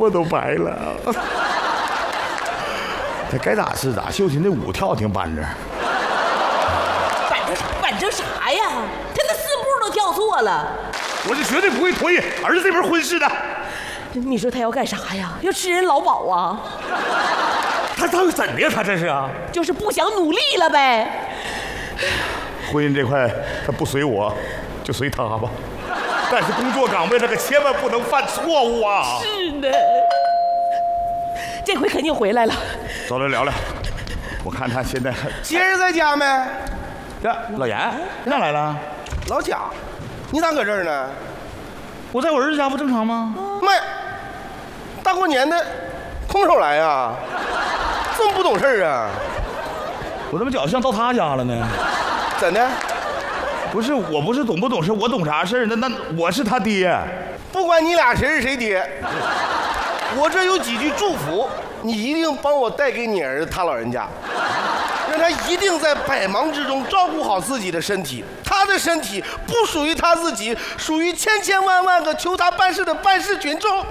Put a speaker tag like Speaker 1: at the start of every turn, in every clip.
Speaker 1: 发都白了。他该咋是咋，秀琴这舞跳挺板正。
Speaker 2: 板正啥呀？他那4步都跳错了。
Speaker 1: 我是绝对不会同意儿子这门婚事的。
Speaker 2: 你说他要干啥呀？要吃人劳保啊？
Speaker 1: 他到底怎的呀？他这是啊？
Speaker 2: 就是不想努力了呗。
Speaker 1: 婚姻这块他不随我，就随他吧。但是工作岗位他可千万不能犯错误啊！
Speaker 2: 是的，这回肯定回来了。
Speaker 1: 走来聊聊，我看他现在
Speaker 3: 今儿在家没？
Speaker 1: 这老严哪来了？
Speaker 3: 老贾，你咋搁这儿呢？
Speaker 1: 我在我儿子家不正常吗？
Speaker 3: 妈呀，大过年的空手来呀？这么不懂事啊？
Speaker 1: 我怎么觉得像到他家了呢？
Speaker 3: 怎的？
Speaker 1: 不是，我不是懂不懂事，我懂啥事呢？那我是他爹。
Speaker 3: 不管你俩谁是谁爹，我这有几句祝福，你一定帮我带给你儿子他老人家，让他一定在百忙之中照顾好自己的身体。他的身体不属于他自己，属于千千万万个求他办事的办事群众。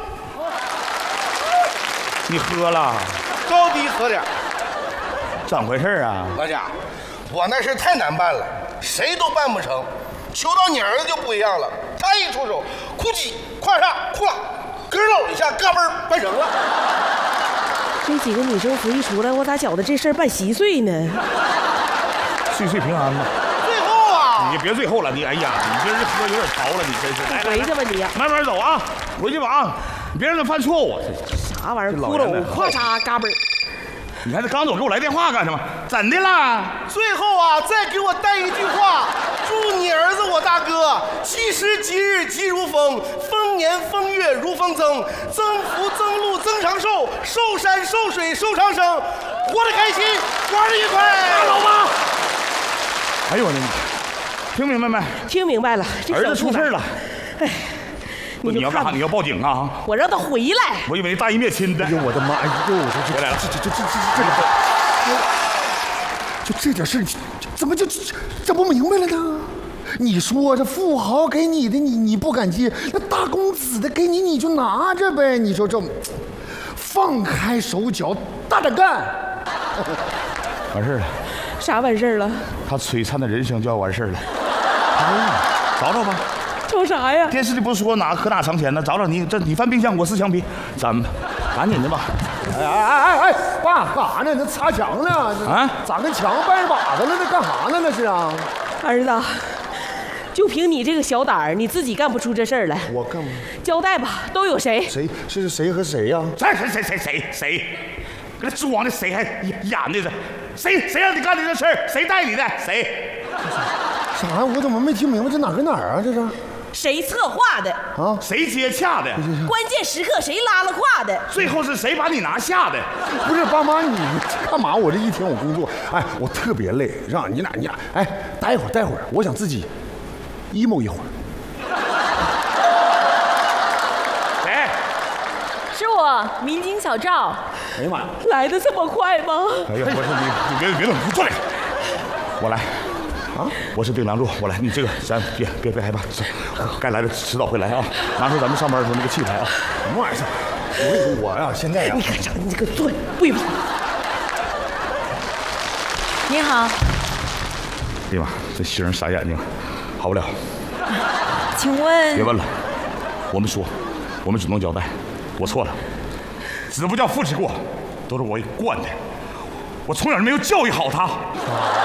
Speaker 1: 你喝了？
Speaker 3: 高低喝点。
Speaker 1: 怎么回事啊？
Speaker 3: 老贾，我那事太难办了，谁都办不成。求到你儿子就不一样了，他一出手，哭叽、胯上、呼啦，咯喽一下，嘎嘣儿办成了。
Speaker 2: 这几个女生服一出来，我咋觉得这事儿办稀碎呢？
Speaker 1: 岁岁平安吧。
Speaker 3: 最后啊，
Speaker 1: 你别最后了，你哎呀，你这是喝有点潮了，你真是。
Speaker 2: 回去吧你呀，
Speaker 1: 慢慢走啊，回去吧啊，你别让他犯错误。
Speaker 2: 啥玩意儿？骷髅、胯叉、嘎嘣儿。
Speaker 1: 你看他刚走给我来电话干什么？怎的啦？
Speaker 3: 最后啊，再给我带一句话，祝你儿子我大哥70吉日吉如风，丰年丰月如风增，增福增禄增长寿，寿山寿水寿长生，活得开心，玩得愉快。
Speaker 1: 老妈，哎呦我的妈！听明白没？
Speaker 2: 听明白了，这
Speaker 1: 儿子出事了。
Speaker 2: 哎，
Speaker 1: 你要干啥？你要报警啊？
Speaker 2: 我让他回来。
Speaker 1: 我以为大义灭亲的。
Speaker 4: 哎呦我的妈！哎呦，我
Speaker 1: 回来了。
Speaker 4: 这点事，怎么就这不明白了呢？你说这富豪给你的，你不敢接，那大公子的给你就拿着呗。你说这放开手脚，大胆干。
Speaker 1: 完事了。
Speaker 2: 啥完事了？
Speaker 1: 他璀璨的人生就要完事了。找找吧。
Speaker 2: 找啥呀？
Speaker 1: 电视里不是说可哪藏钱呢？找找你，你翻冰箱，我撕墙皮，咱们赶紧的吧。
Speaker 4: 哎，爸，干啥呢？那擦墙呢？
Speaker 1: 啊？
Speaker 4: 咋跟墙掰把子了？那干啥呢？那是啊。
Speaker 2: 儿子，就凭你这个小胆儿，你自己干不出这事儿来。
Speaker 4: 我干嘛？
Speaker 2: 交代吧，都有谁？
Speaker 4: 谁是谁和谁呀？
Speaker 1: 谁？跟他装的谁还演的？谁让你干的这事儿？谁带你的？谁？
Speaker 4: 啥呀？我怎么没听明白？这哪跟哪儿啊？这是？
Speaker 2: 谁策划的？
Speaker 4: 啊？
Speaker 1: 谁接洽的？
Speaker 2: 关键时刻谁拉了胯的？
Speaker 1: 最后是谁把你拿下的？
Speaker 4: 不是爸妈，你干嘛？我这一天我工作，哎，我特别累，让你俩，哎，待会儿，我想自己 emo 一会儿。
Speaker 1: 谁？
Speaker 5: 是我，民警小赵。
Speaker 4: 哎呀妈呀！
Speaker 2: 来的这么快吗？
Speaker 1: 哎呀，我说你别动，你坐来，我来。啊！我是丁良柱，我来。你这个咱别害怕，该来的迟早会来啊！拿出咱们上班时候那个器材啊！
Speaker 4: 什么玩意儿？我跟你说，我呀，现在呀，
Speaker 2: 你看啥？你这个坐，不许跑！
Speaker 5: 你好。
Speaker 1: 哎呀妈，这星儿傻眼睛，好不了。
Speaker 5: 请问？
Speaker 1: 别问了，我们只能交代，我错了。子不教父之过，都是我给惯的。我从小没有教育好他。